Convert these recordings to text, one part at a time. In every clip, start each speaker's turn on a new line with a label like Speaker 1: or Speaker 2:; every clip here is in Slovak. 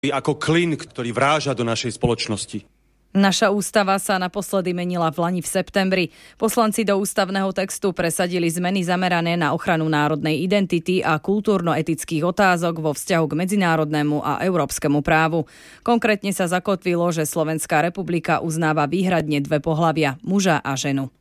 Speaker 1: ako klin, ktorý vráža do našej spoločnosti.
Speaker 2: Naša ústava sa naposledy menila vlani v septembri. Poslanci do ústavného textu presadili zmeny zamerané na ochranu národnej identity a kultúrno-etických otázok vo vzťahu k medzinárodnému a európskemu právu. Konkrétne sa zakotvilo, že Slovenská republika uznáva výhradne dve pohlavia, muža a ženu.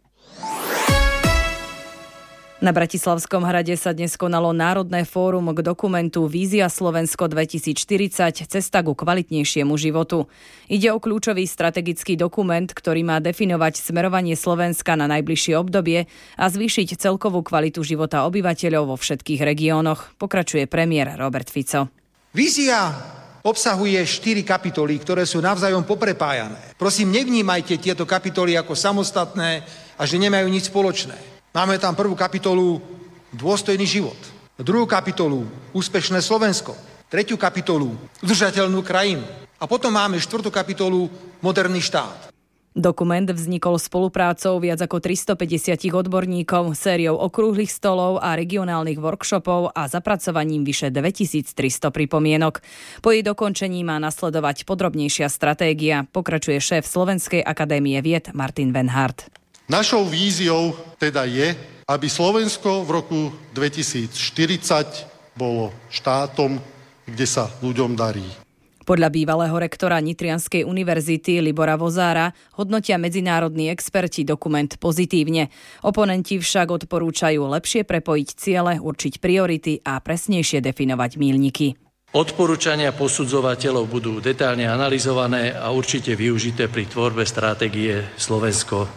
Speaker 2: Na Bratislavskom hrade sa dnes konalo Národné fórum k dokumentu Vízia Slovensko 2040 – Cesta ku kvalitnejšiemu životu. Ide o kľúčový strategický dokument, ktorý má definovať smerovanie Slovenska na najbližšie obdobie a zvýšiť celkovú kvalitu života obyvateľov vo všetkých regiónoch, pokračuje premiér Robert Fico.
Speaker 3: Vízia obsahuje 4 kapitoly, ktoré sú navzájom poprepájané. Prosím, nevnímajte tieto kapitoly ako samostatné a že nemajú nič spoločné. Máme tam prvú kapitolu Dôstojný život, druhú kapitolu Úspešné Slovensko, tretiu kapitolu Udržateľnú krajinu a potom máme štvrtú kapitolu Moderný štát.
Speaker 2: Dokument vznikol spoluprácou viac ako 350 odborníkov, sériou okrúhlych stolov a regionálnych workshopov a zapracovaním vyše 2300 pripomienok. Po jej dokončení má nasledovať podrobnejšia stratégia, pokračuje šéf Slovenskej akadémie vied Martin Venhart.
Speaker 4: Našou víziou teda je, aby Slovensko v roku 2040 bolo štátom, kde sa ľuďom darí.
Speaker 2: Podľa bývalého rektora Nitrianskej univerzity Libora Vozára hodnotia medzinárodní experti dokument pozitívne. Oponenti však odporúčajú lepšie prepojiť ciele, určiť priority a presnejšie definovať míľniky.
Speaker 5: Odporúčania posudzovateľov budú detailne analyzované a určite využité pri tvorbe stratégie Slovensko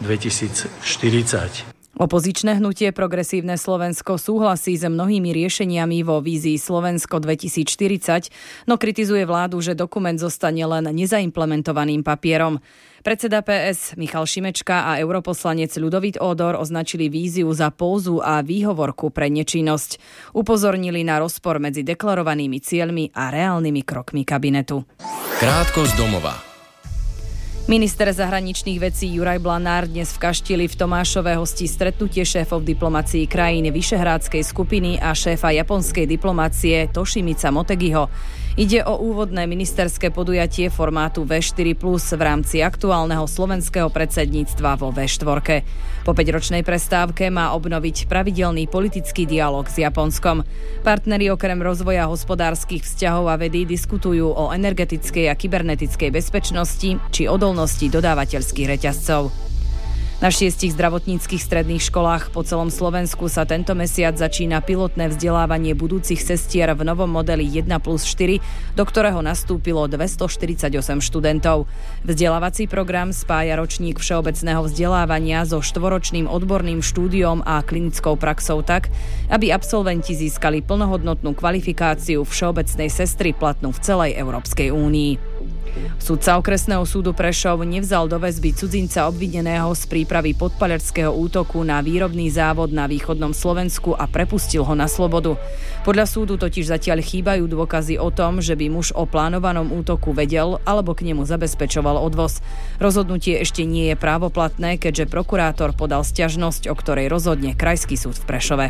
Speaker 5: 2040.
Speaker 2: Opozičné hnutie Progresívne Slovensko súhlasí s mnohými riešeniami vo vízii Slovensko 2040, no kritizuje vládu, že dokument zostane len nezaimplementovaným papierom. Predseda PS Michal Šimečka a europoslanec Ľudovít Ódor označili víziu za pózu a výhovorku pre nečinnosť. Upozornili na rozpor medzi deklarovanými cieľmi a reálnymi krokmi kabinetu.
Speaker 6: Krátko z domova.
Speaker 2: Minister zahraničných vecí Juraj Blanár dnes v Kaštili v Tomášove hostí stretnutie šéfov diplomacií krajín Vyšehrádskej skupiny a šéfa japonskej diplomacie Toshimica Motegiho. Ide o úvodné ministerské podujatie formátu V4+, v rámci aktuálneho slovenského predsedníctva vo V4. Po 5-ročnej prestávke má obnoviť pravidelný politický dialog s Japonskom. Partneri okrem rozvoja hospodárskych vzťahov a vedy diskutujú o energetickej a kybernetickej bezpečnosti či odolnosti dodávateľských reťazcov. Na 6 zdravotníckych stredných školách po celom Slovensku sa tento mesiac začína pilotné vzdelávanie budúcich sestier v novom modeli 1+4, do ktorého nastúpilo 248 študentov. Vzdelávací program spája ročník všeobecného vzdelávania so 4-ročným odborným štúdiom a klinickou praxou tak, aby absolventi získali plnohodnotnú kvalifikáciu všeobecnej sestry platnú v celej Európskej únii. Sudca okresného súdu Prešov nevzal do väzby cudzinca obvineného z prípravy podpaľačského útoku na výrobný závod na východnom Slovensku a prepustil ho na slobodu. Podľa súdu totiž zatiaľ chýbajú dôkazy o tom, že by muž o plánovanom útoku vedel alebo k nemu zabezpečoval odvoz. Rozhodnutie ešte nie je právoplatné, keďže prokurátor podal sťažnosť, o ktorej rozhodne Krajský súd v Prešove.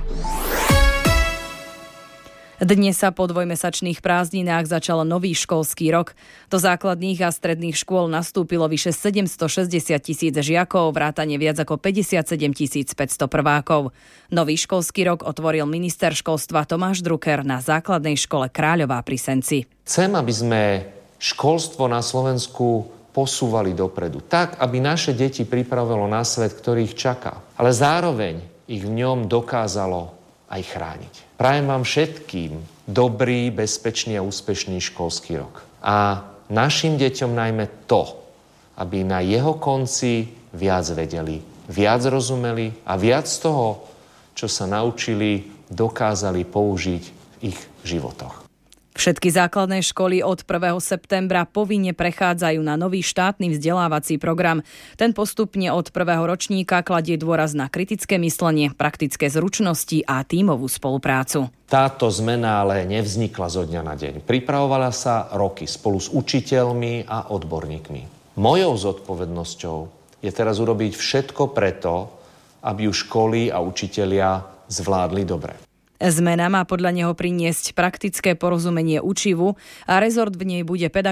Speaker 2: Dnes sa po dvojmesačných prázdninách začal nový školský rok. Do základných a stredných škôl nastúpilo vyše 760 000 žiakov, vrátane viac ako 57 500 prvákov. Nový školský rok otvoril minister školstva Tomáš Drucker na základnej škole Kráľová pri Senci.
Speaker 7: Chcem, aby sme školstvo na Slovensku posúvali dopredu, tak, aby naše deti pripravilo na svet, ktorý ich čaká, ale zároveň ich v ňom dokázalo aj chrániť. Prajem vám všetkým dobrý, bezpečný a úspešný školský rok. A našim deťom najmä to, aby na jeho konci viac vedeli, viac rozumeli a viac toho, čo sa naučili, dokázali použiť v ich životoch.
Speaker 2: Všetky základné školy od 1. septembra povinne prechádzajú na nový štátny vzdelávací program. Ten postupne od prvého ročníka kladie dôraz na kritické myslenie, praktické zručnosti a tímovú spoluprácu.
Speaker 7: Táto zmena ale nevznikla zo dňa na deň. Pripravovala sa roky spolu s učiteľmi a odborníkmi. Mojou zodpovednosťou je teraz urobiť všetko preto, aby ju školy a učitelia zvládli dobre.
Speaker 2: Zmena má podľa neho priniesť praktické porozumenie učivu a rezort v nej bude